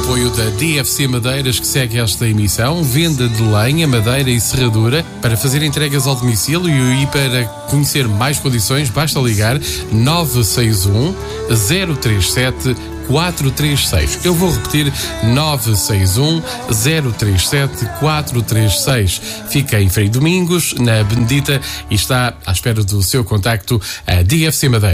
apoio da DFC Madeiras, que segue esta emissão. Venda de lenha, madeira e serradura para fazer entregas ao domicílio, e para conhecer mais condições basta ligar 961 037 436. Eu vou repetir: 961 037 436. Fica em Frei Domingos, na Benedita, e está à espera do seu contacto a DFC Madeiras.